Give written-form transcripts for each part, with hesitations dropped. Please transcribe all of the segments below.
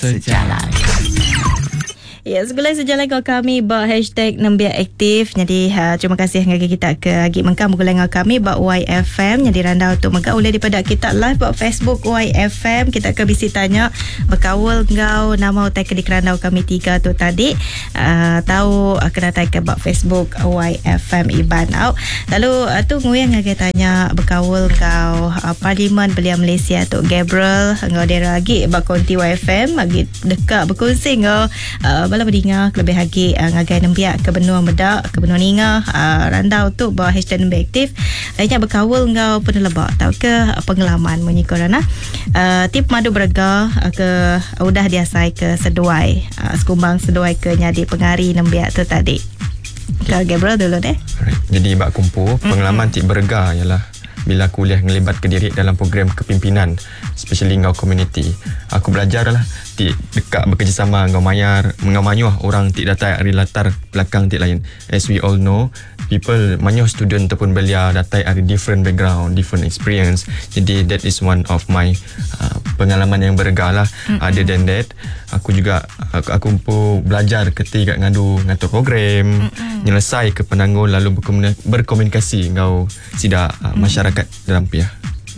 sejalan. Ya, segulai sejalan kau kami ba hashtag Nembiak Aktif. Jadi terima kasih ngagi kita ke agi mengkam gulai ngau kami ba YFM. Jadi randa untuk mengkau boleh daripada kita live ba Facebook YFM. Kita ke bisi tanya berkawal ngau nama utai ke di kerandau kami 3 tu tadi. Tahu kena tai ke ba Facebook YFM Iban au. Lalu tu nguyang ngagi tanya berkawal ngau Parlimen Belia Malaysia tu Gabriel ngau dia lagi ba konti YFM lagi dekat berkongsi ngau bala berdinga lebih lagi ngagai nembiak ke benua medak ke benua ninga randau tu bawa hashtag Nembiak Aktif lainnya berkawal ngau penelebak tau ke pengalaman menyikorana tip madu berga ke udah diasai ke seduai sekumbang seduai ke nyadi pengari nembiak tu tadi ke Gabriel dulu deh. Jadi bak kumpul pengalaman tip berga ialah bila kuliah ngelibat ke diri dalam program kepimpinan, especially ngau community. Aku belajar lah dekat bekerjasama ngau mayar, ngau manyuh orang tik datai dari latar belakang tik lain. As we all know, people manyuh student ataupun belia datai dari different background, different experience. Jadi that is one of my pengalaman yang berharga lah. Other than that, aku juga aku pun belajar ketika ngatur program, nyelesai ke penanggung lalu berkomunikasi ngau sida masyarakat dalam pihak.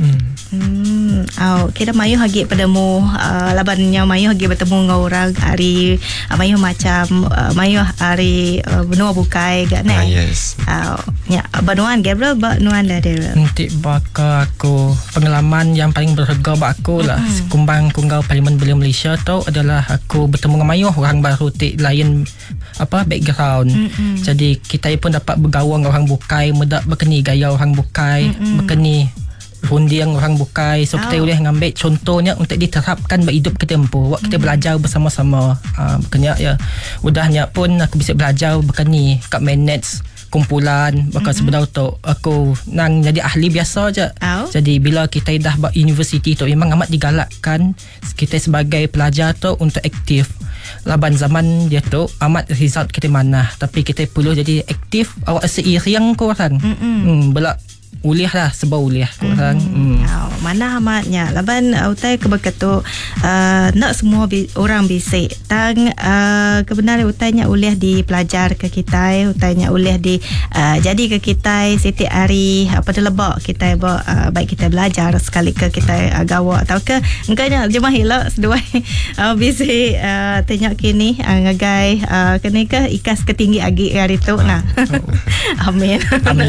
Kira mayuh lagi padamu labannya mayuh lagi bertemu dengan orang hari mayuh macam mayuh hari benua bukai gak ne. Yes. Ya banuan Gabriel banuan dah dia. Nanti baka aku pengalaman yang paling berharga bak aku lah kumbang kunggau Parlimen Belia Malaysia tu adalah aku bertemu dengan mayuh orang baru tik lain background. Jadi kita pun dapat bergaul dengan orang bukai, medak berkeni gaya orang bukai, berkeni rundiang orang bukai. So kita boleh ngambil contohnya untuk diterapkan berhidup kita tempoh waktu kita belajar bersama-sama. Makanya ya udahnya pun aku bisa belajar berkeni kat manage kumpulan bakal sebenarnya tu aku nang jadi ahli biasa je. Jadi bila kita dah buat universiti tu memang amat digalakkan kita sebagai pelajar tu untuk aktif. Laban zaman dia tu amat result kita mana, tapi kita perlu jadi aktif awak seiring korang. Belak uliah lah sebab uliah korang. Mana amatnya laban utai kebeketu nak semua orang bisik tang kebenaran utainya uliah di pelajar ke kita utainya uliah di jadi ke kita setiap hari apa lebak kita baik kita belajar sekali ke kita gawa atau ke engkanya jemaah hilak seduai bisik tanya kini ngagai kena ke ikas ketinggi agi hari tu nah. Amin.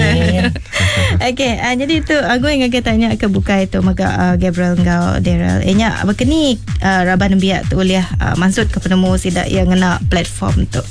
Okay, jadi tu aku yang agak tanya ke buka itu maka Gabriel ngau Daryl nya berkeni raban biak tu uliah maksud ke penemu sidak yang ngena platform tu.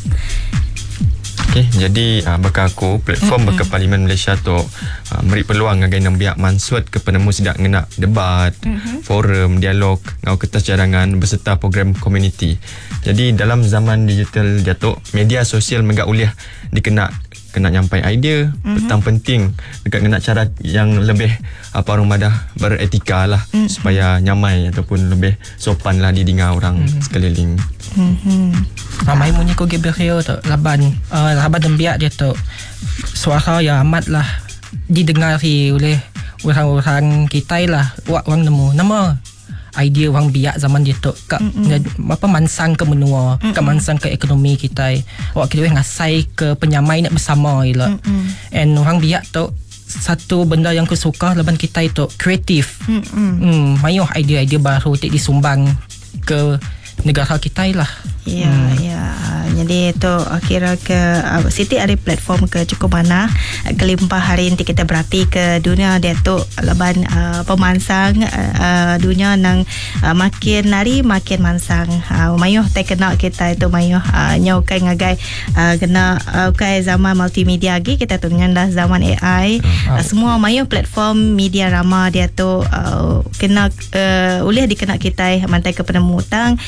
Okay, jadi baka aku platform baka Parlimen Malaysia tu beri peluang ngagai nembiak mansut ke penemu sidak ngena debat, forum, dialog ngau kertas cadangan beserta program community. Jadi dalam zaman digital jatuh media sosial megak uliah kena nyampai idea petang penting dekat kena cara yang lebih orang madah beretika lah supaya nyamai ataupun lebih sopan lah didengar orang sekeliling. Ramai munyi ko Gabriel tu laban nembiak dia tu suara yang amat lah didengari oleh orang-orang kita lah. Orang nemu nama idea orang biak zaman dia tu kat mansang ke menua, kat mansang ke ekonomi kita. Awak kita ngasai ke penyamai nak bersama ialah. And orang biak tu satu benda yang aku suka laban kita itu kreatif. Mayuh idea-idea baru tik disumbang ke negara kita lah. Ya. Jadi itu kira ke Siti ada platform ke cukup mana kelimpah hari ini kita berarti ke dunia dia tu leban pemansang dunia nang makin nari makin mansang. Mayuh tak kena kita itu mayuh nyau kai ngagai kena kai zaman multimedia lagi kita tu dah zaman AI. Semua mayuh platform media ramah dia tu kena boleh dikena kita mantai ke penemu tang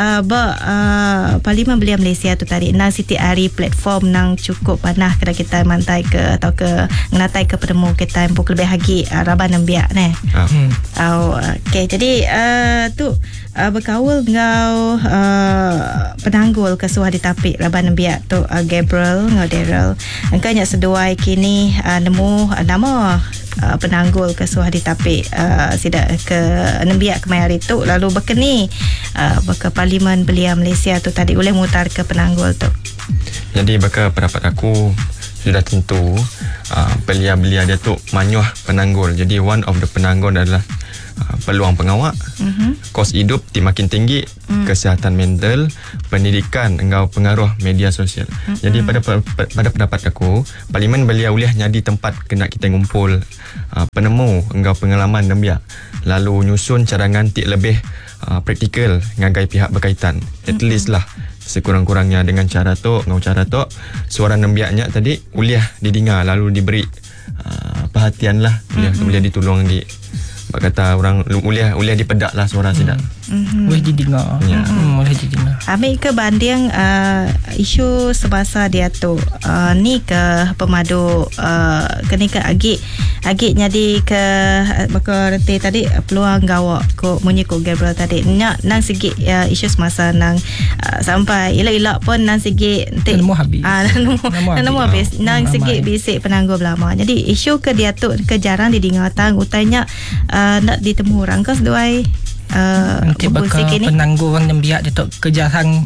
Parlimen Belia Malaysia tu tadi nang Siti Ari platform nang cukup panah kena kita mantai ke atau ke ngelatai ke penemu kita empuk lebih lagi raban nembiak ne. Okay, jadi tu berkawal ngau penanggul ke suah ditapik raban nembiak tu Gabriel ngau Daryl engkanya seduai kini nemu nama penanggul ke suah ditapik sidak ke nembiak kemayar itu lalu berkeni ke Parlimen Belia Malaysia tu tadi boleh mutar ke penanggul tu. Jadi bakal pendapat aku sudah tentu belia-belia dia tu manyuh penanggul. Jadi one of the penanggul adalah peluang pengawak, kos hidup makin tinggi, kesihatan mental, pendidikan, engkau pengaruh media sosial. Jadi pada pendapat aku, Parlimen Belia Uliah jadi tempat kena kita ngumpul penemu engkau pengalaman nembiak, lalu nyusun cadangan tik lebih praktikal ngagai pihak berkaitan. At least lah sekurang-kurangnya dengan cara tu suara nembiaknya tadi uliah didengar, lalu diberi perhatian lah, uliah ditolong lagi. Kata orang uliah dipedak lah suara sedap. Boleh didengar. Boleh didengar. Ambil ke banding isu semasa dia tu ni ke pemadu kini ke agik jadi ke bakal reti tadi peluang gawak ko munyi ko Gabriel tadi nang sikit isu semasa nang sampai ilak pun nang sikit nemu habis. Nemu habis nang sikit bisik penangguh lama. Jadi isu ke dia tu ke jarang didengar tang utanya nak ditemu orang kau seduai nanti bakal penangguh orang nembiak dia tu kejarang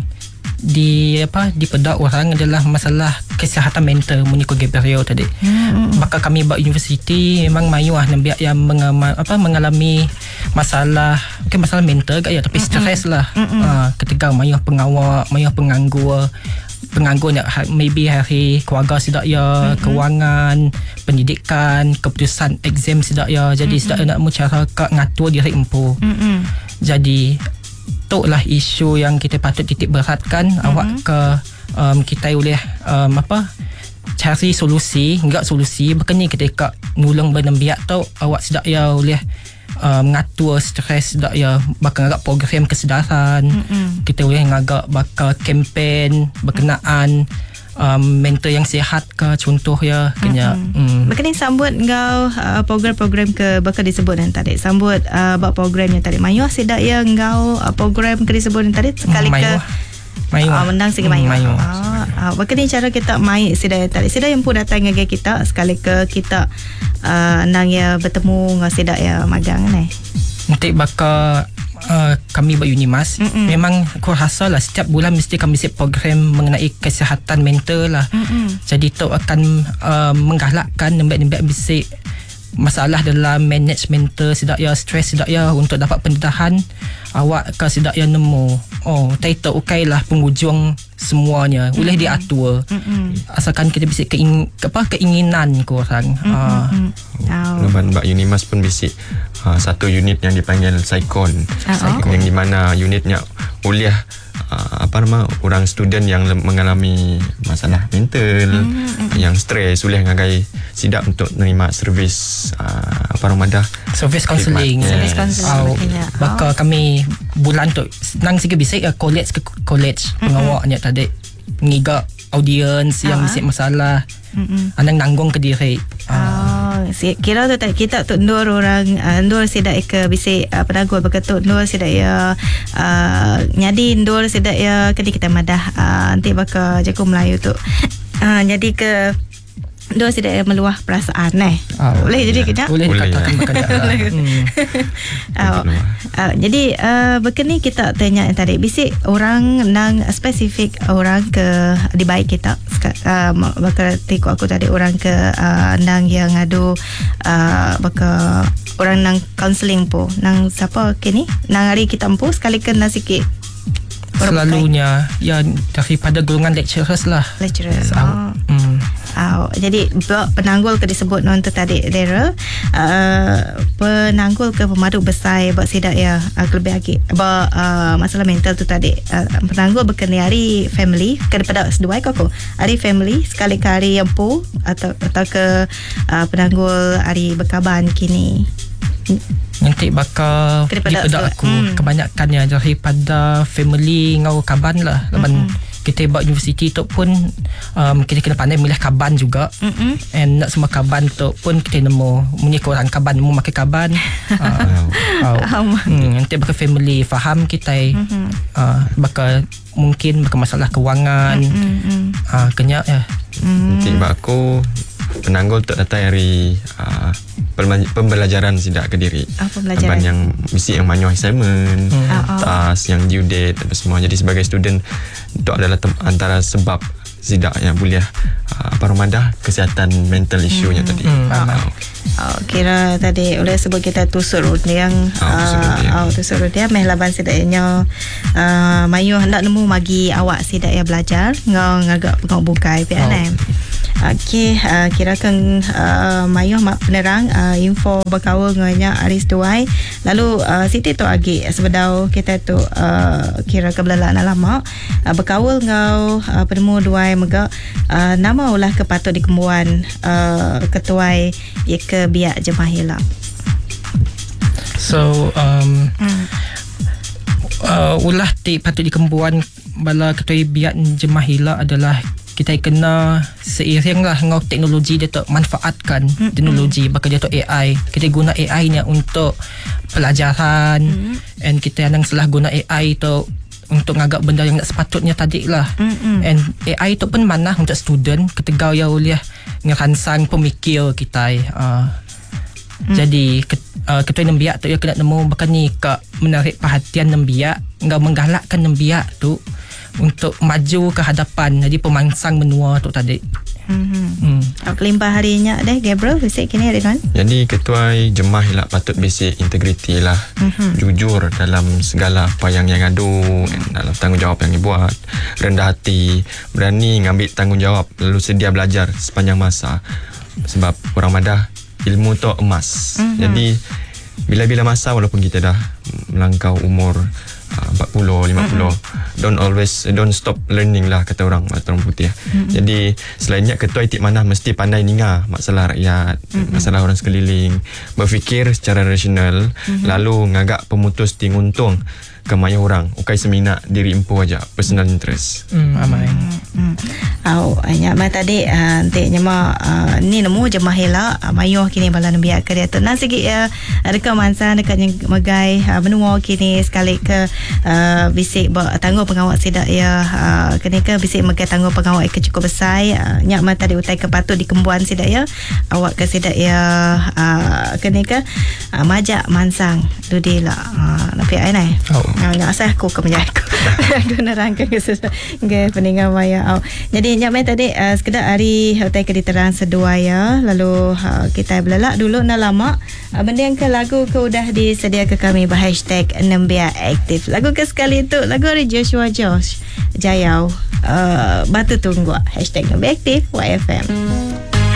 dipedak orang adalah masalah kesihatan mental muniko Gabriel tadi. Bakal kami buat universiti memang mayuah nembiak yang mengalami masalah masalah mental gak ya, tapi stres lah. Ketika mayuah pengawak, mayuah penganggur maybe hari keluarga sidak ya, kewangan, pendidikan, keputusan exam sidak ya. Jadi sidak nak cara ngatur diri empu. Jadi tu lah isu yang kita patut titik beratkan awak ke kita boleh cari solusi, enggak solusi berkini ketika nulung benembiak tu awak sidak ya boleh mengatur stres dak ya, bakal ngagak program kesedaran. Kita boleh ngagak bakal kempen berkenaan mental yang sihat ke contoh ya kena. Berkenaan sambut engkau program-program ke bakal disebut yang tadi. Sambut bak program yang tadi. Mayuah sedak ya engkau program ke disebut yang tadi sekali ke menang segi mayuah. Berkenaan cara kita mai sedak yang tadi. Sedak yang pun datang ngagak kita sekali ke kita nang ya bertemu ngau sedak ya magang ni. Nanti bakal kami buat Unimas, memang aku rasa lah setiap bulan mesti kami set program mengenai kesihatan mental lah. Jadi tu akan menggalakkan nembiak-nembiak bisik masalah dalam manage mental sidak ya, stres sidak ya, untuk dapat pendedahan awak ke sidak ya nemu title okay lah penghujung semuanya boleh diatur asalkan kita bisik keinginan korang. Leban Mbak Unimas pun bisik satu unit yang dipanggil Saikon, yang di mana unitnya uliah orang student yang mengalami masalah mental, yang stres, boleh ngagai sidak untuk menerima servis servis counselling. Bakal kami bulan tu nang sikit bisik college pengawaknya tadi ngigak audience yang bisik masalah anang nanggung ke diri. Kira tu tak kita tu nur orang nur sidak ke bisik penangguh berketuk nur sidak ya nyadi nur sidak ya kini kita madah nanti bakal jago Melayu tu jadi ke Dua tidak meluah perasaan boleh jadi kejap boleh katakan jadi begini kita tanya tadi bisik orang nang spesifik orang ke di baik kita bakal tengok aku tadi orang ke nang yang ngadu bakal orang nang counselling po nang siapa kini nang hari kita empu sekali kena sikit selalunya ya daripada golongan lecturers lah. Jadi penanggul ke disebut non tu tadi Daryl penanggul ke pemadu besar buat sidak ya lebih lagi masalah mental tu tadi penanggul berkena hari family daripada seduai kau hari family sekali hari yang pu atau ke penanggul hari berkaban kini nanti bakal dipedak aku kebanyakannya daripada family ngau kaban lah leban kita buat universiti tu pun kita kena pandai milih kaban juga and nak semua kaban tu pun kita nemu punya korang kaban nemu makan kaban nanti bakal family faham kita bakal mungkin bakal masalah kewangan kenyak ya nanti aku penanggul tu datang hari pembelajaran sidak Kediri. Pembelajaran yang mesti yang manual assignment, task yang due date apa semua. Jadi sebagai student itu adalah antara sebab sidak yang boleh Ramadah kesihatan mental issue-nya tadi. Kira tadi oleh sebut kita tusuk rudiang tusuk rudiang meh laban sidaknya mayu hendak nemu magi awak sidak ya belajar ngagak bukai pian. Okey, kirakan mayu mak penerang info berkawal nganya Aris Tuai. Lalu Siti tu agi sebedau kita tu kira kebelalaan lama berkawal ngau penemu duai mega nama ulah kepatut dikembuan ketuai ia ke biak jemaah hilang. So ulah ti patut dikembuan bala ketuai biak jemaah hilang adalah kita kena seiring lah dengan teknologi dia tu manfaatkan teknologi bakal dia tu AI. Kita guna AI ni untuk pelajaran and kita yang salah guna AI tu untuk ngagak benda yang tak sepatutnya tadi lah. And AI tu pun mana untuk student ketegau ya oleh ngeransang pemikir kita. Jadi ketua nembiak tu ya kena nemu bakal ni ke menarik perhatian nembiak, ngau menggalakkan nembiak tu untuk maju ke hadapan. Jadi pemangsang menua tu tadi. Kelimpah harinya deh Gabriel bisik kini Ridwan. Jadi ketua jemaah hilak patut basic integriti lah. Jujur dalam segala apa yang adu, dalam tanggungjawab yang dibuat, rendah hati, berani ngambil tanggungjawab, lalu sedia belajar sepanjang masa. Sebab Ramadah ilmu tu emas. Jadi bila-bila masa walaupun kita dah melangkau umur 40, 50, don't stop learning lah kata orang putih. Jadi selainnya ketua itik mana mesti pandai ninga masalah rakyat, masalah orang sekeliling, berfikir secara rasional, lalu ngagak pemutus tinguntung ke maya orang, ukai semina diri empu aja, personal interest. Amai. Hanya tadi nanti nyama ni nemu jemaah hela mayu kini bala nabiak ke dia tu. Nah sikit dekat mansa dekat yang megai menua kini sekali ke bisik tangguh pengawal sidak ya kini ke bisik megai tangguh pengawal ke cukup besar nyak tadi utai ke patut dikembuan sidak ya awak ke sidak ya kini ke majak mansang dudila napi ai nai. Nyak asal aku ke menjaku. Aku nerangkan ke peninggal maya. Jadi nyak tadi sekedar hari utai ke diterang sedua ya. Lalu kita belalak dulu nak lama. Benda yang ke lagu ke udah disedia ke kami #NembiakAktif. Lagu ke sekali tu lagu dari Joshua Josh Jayau. Batu tunggu #NembiakAktif YFM.